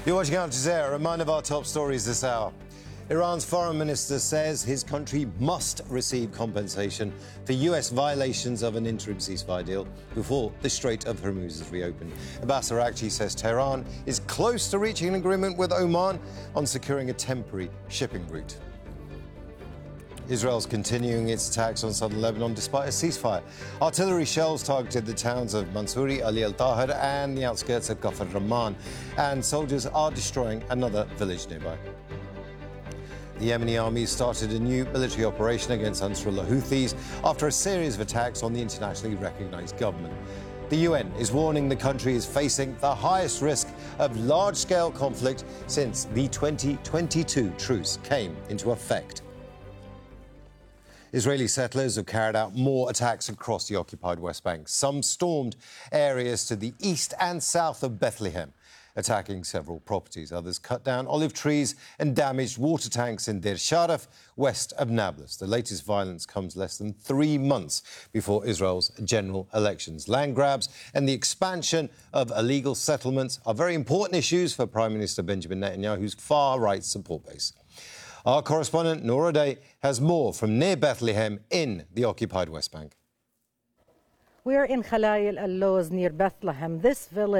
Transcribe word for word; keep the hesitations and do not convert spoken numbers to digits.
You're watching Al Jazeera. A reminder of our top stories this hour. Iran's foreign minister says his country must receive compensation for U S violations of an interim ceasefire deal before the Strait of Hormuz is reopened. Abbas Araghchi says Tehran is close to reaching an agreement with Oman on securing a temporary shipping route. Israel's continuing its attacks on southern Lebanon despite a ceasefire. Artillery shells targeted the towns of Mansouri, Ali al-Tahir and the outskirts of Kafr Rahman, and soldiers are destroying another village nearby. The Yemeni army started a new military operation against Ansarullah Houthis after a series of attacks on the internationally recognized government. The U N is warning the country is facing the highest risk of large-scale conflict since the twenty twenty-two truce came into effect. Israeli settlers have carried out more attacks across the occupied West Bank. Some stormed areas to the east and south of Bethlehem, attacking several properties. Others cut down olive trees and damaged water tanks in Deir Sharaf, west of Nablus. The latest violence comes less than three months before Israel's general elections. Land grabs and the expansion of illegal settlements are very important issues for Prime Minister Benjamin Netanyahu's far-right support base. Our correspondent, Noura Day, has more from near Bethlehem in the occupied West Bank. We're in Khalayl al-Lawz near Bethlehem. This village